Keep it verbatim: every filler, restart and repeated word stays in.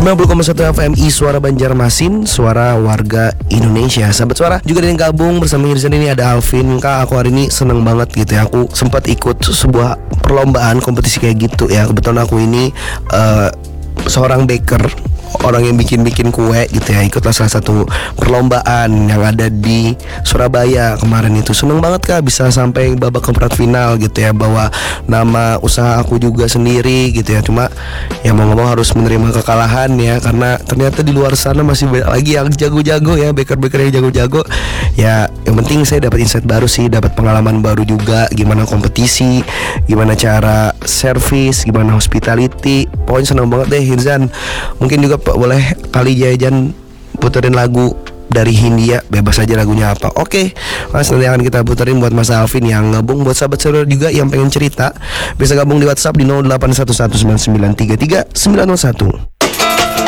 sembilan puluh koma satu F M I Suara Banjarmasin, suara warga Indonesia. Sahabat suara, juga ada yang gabung bersama Hirzan. Ini ada Alvin. Kak, aku hari ini seneng banget gitu ya. Aku sempat ikut sebuah perlombaan kompetisi kayak gitu ya. Kebetulan aku ini uh, seorang baker, orang yang bikin-bikin kue gitu ya. Ikutlah salah satu perlombaan yang ada di Surabaya kemarin itu. Seneng banget Kak bisa sampai babak keempat final gitu ya, bawa nama usaha aku juga sendiri gitu ya. Cuma ya mau ngomong harus menerima kekalahan ya, karena ternyata di luar sana masih banyak lagi yang jago-jago ya, baker-baker yang jago-jago. Ya yang penting saya dapat insight baru sih, dapat pengalaman baru juga, gimana kompetisi, gimana cara service, gimana hospitality. Pokoknya seneng banget deh Hirzan. Mungkin juga boleh kali jajan puterin lagu dari Hindia, bebas aja lagunya apa. Oke, mas nanti akan kita puterin buat Mas Alvin yang gabung. Buat sahabat saudara juga yang pengen cerita, bisa gabung di WhatsApp di nol delapan satu satu sembilan sembilan tiga tiga sembilan nol satu.